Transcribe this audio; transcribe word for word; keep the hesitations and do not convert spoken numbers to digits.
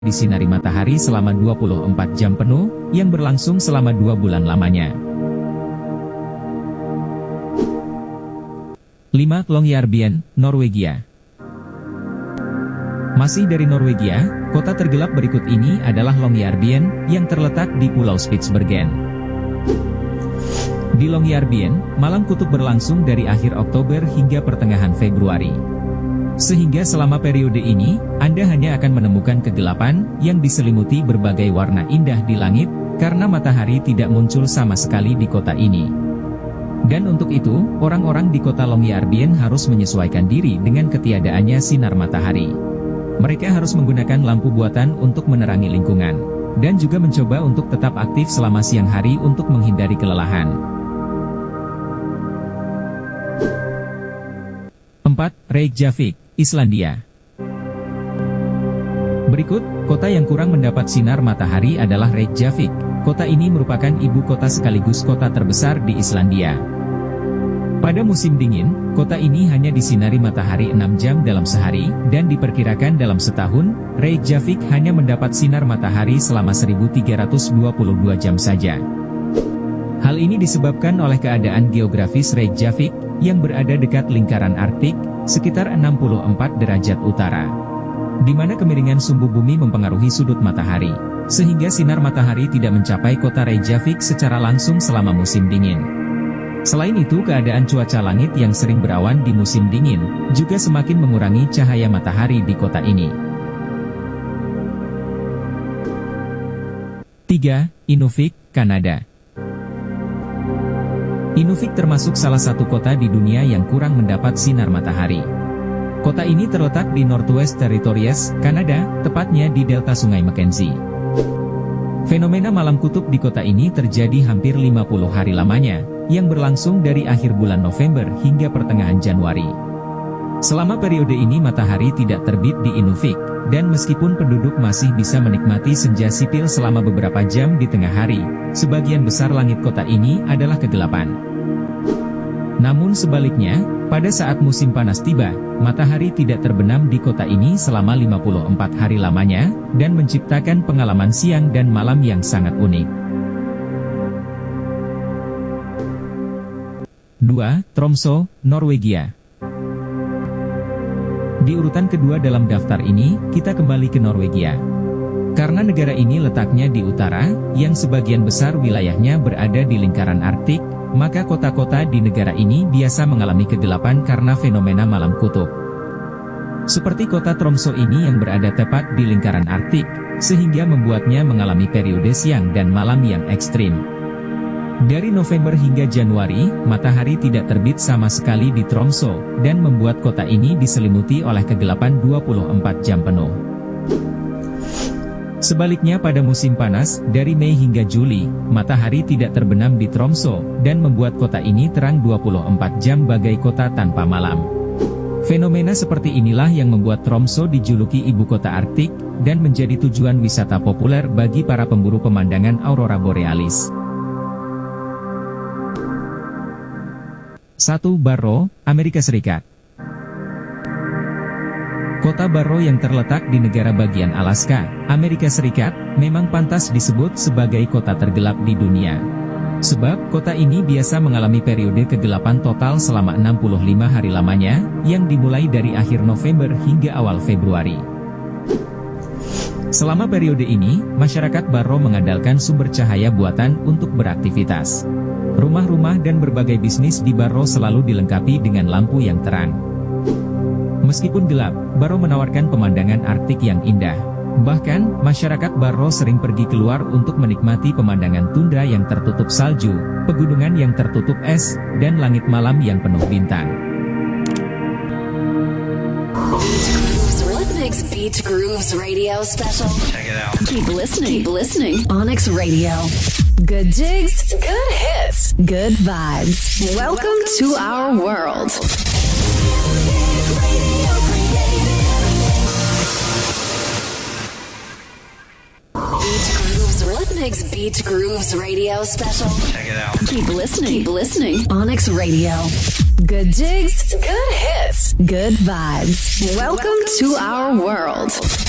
disinari matahari selama dua puluh empat jam penuh, yang berlangsung selama dua bulan lamanya. lima. Longyearbyen, Norwegia. Masih dari Norwegia, kota tergelap berikut ini adalah Longyearbyen, yang terletak di Pulau Spitsbergen. Di Longyearbyen, malam kutub berlangsung dari akhir Oktober hingga pertengahan Februari. Sehingga selama periode ini, Anda hanya akan menemukan kegelapan yang diselimuti berbagai warna indah di langit, karena matahari tidak muncul sama sekali di kota ini. Dan untuk itu, orang-orang di kota Longyearbyen harus menyesuaikan diri dengan ketiadaannya sinar matahari. Mereka harus menggunakan lampu buatan untuk menerangi lingkungan, dan juga mencoba untuk tetap aktif selama siang hari untuk menghindari kelelahan. empat. Reykjavik, Islandia. Berikut, kota yang kurang mendapat sinar matahari adalah Reykjavik. Kota ini merupakan ibu kota sekaligus kota terbesar di Islandia. Pada musim dingin, kota ini hanya disinari matahari enam jam dalam sehari, dan diperkirakan dalam setahun, Reykjavik hanya mendapat sinar matahari selama seribu tiga ratus dua puluh dua jam saja. Hal ini disebabkan oleh keadaan geografis Reykjavik, yang berada dekat lingkaran Arktik, sekitar enam puluh empat derajat utara, di mana kemiringan sumbu bumi mempengaruhi sudut matahari, sehingga sinar matahari tidak mencapai kota Reykjavik secara langsung selama musim dingin. Selain itu, keadaan cuaca langit yang sering berawan di musim dingin, juga semakin mengurangi cahaya matahari di kota ini. tiga. Inuvik, Kanada. Inuvik termasuk salah satu kota di dunia yang kurang mendapat sinar matahari. Kota ini terletak di Northwest Territories, Kanada, tepatnya di delta Sungai Mackenzie. Fenomena malam kutub di kota ini terjadi hampir lima puluh hari lamanya, yang berlangsung dari akhir bulan November hingga pertengahan Januari. Selama periode ini matahari tidak terbit di Inuvik, dan meskipun penduduk masih bisa menikmati senja sipil selama beberapa jam di tengah hari, sebagian besar langit kota ini adalah kegelapan. Namun sebaliknya, pada saat musim panas tiba, matahari tidak terbenam di kota ini selama lima puluh empat hari lamanya, dan menciptakan pengalaman siang dan malam yang sangat unik. dua. Tromsø, Norwegia. Di urutan kedua dalam daftar ini, kita kembali ke Norwegia. Karena negara ini letaknya di utara, yang sebagian besar wilayahnya berada di lingkaran Arktik, maka kota-kota di negara ini biasa mengalami kegelapan karena fenomena malam kutub. Seperti kota Tromsø ini yang berada tepat di lingkaran Arktik, sehingga membuatnya mengalami periode siang dan malam yang ekstrim. Dari November hingga Januari, matahari tidak terbit sama sekali di Tromsø, dan membuat kota ini diselimuti oleh kegelapan dua puluh empat jam penuh. Sebaliknya pada musim panas, dari Mei hingga Juli, matahari tidak terbenam di Tromsø, dan membuat kota ini terang dua puluh empat jam bagai kota tanpa malam. Fenomena seperti inilah yang membuat Tromsø dijuluki ibu kota Arktik, dan menjadi tujuan wisata populer bagi para pemburu pemandangan aurora borealis. satu. Barrow, Amerika Serikat. Kota Barrow yang terletak di negara bagian Alaska, Amerika Serikat, memang pantas disebut sebagai kota tergelap di dunia. Sebab, kota ini biasa mengalami periode kegelapan total selama enam puluh lima hari lamanya, yang dimulai dari akhir November hingga awal Februari. Selama periode ini, masyarakat Barrow mengandalkan sumber cahaya buatan untuk beraktivitas. Rumah-rumah dan berbagai bisnis di Barrow selalu dilengkapi dengan lampu yang terang. Meskipun gelap, Barrow menawarkan pemandangan Arktik yang indah. Bahkan, masyarakat Barrow sering pergi keluar untuk menikmati pemandangan tundra yang tertutup salju, pegunungan yang tertutup es, dan langit malam yang penuh bintang. Beach Grooves Radio Special. Check it out. Keep listening. Keep listening. Onyx Radio. Good jigs, good hits, good vibes. Welcome to our world. Beach Grooves Rhythmix Beach Grooves Radio Special. Check it out. Keep listening. Keep listening. Onyx Radio. Good jigs, good hits, good vibes. Welcome to our world.